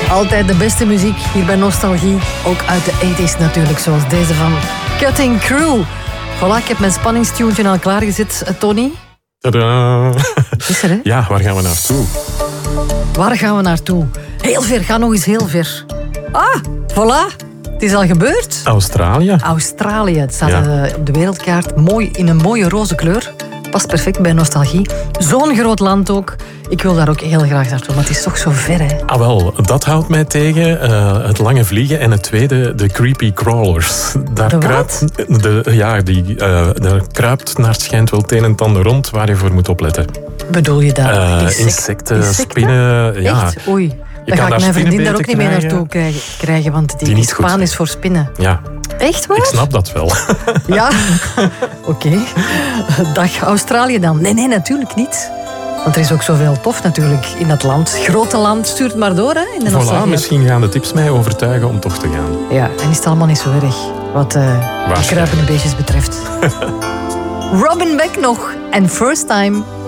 Altijd de beste muziek hier bij Nostalgie. Ook uit de 80s natuurlijk, zoals deze van Cutting Crew. Voilà, ik heb mijn spanningstuntje al klaargezet, Tony. Tadaa. Is er, hè? Ja, waar gaan we naartoe? Waar gaan we naartoe? Heel ver, ga nog eens heel ver. Ah, voilà. Het is al gebeurd. Australië. Australië. Het staat op de wereldkaart mooi in een mooie roze kleur. Past perfect bij Nostalgie. Zo'n groot land ook. Ik wil daar ook heel graag naartoe, maar het is toch zo ver, hè? Ah wel, dat houdt mij tegen. Het lange vliegen en het tweede, de creepy crawlers. Daar kruipt, daar kruipt naar het schijnt wel het een en het ander rond waar je voor moet opletten. Bedoel je dat? Insecten, spinnen. Ja. Echt? Oei. Dan ga ik mijn vriendin daar ook niet mee naartoe krijgen, want die is Spaans voor spinnen. Ja. Echt waar? Ik snap dat wel. Ja, oké. Dag Australië dan. Nee, natuurlijk niet. Want er is ook zoveel tof natuurlijk in dat land. Grote land, stuur het maar door, hè, in de nostalgie. Voilà, misschien gaan de tips mij overtuigen om toch te gaan. Ja, en is het allemaal niet zo erg, wat de kruipende beestjes betreft. Robin Beck nog en First Time.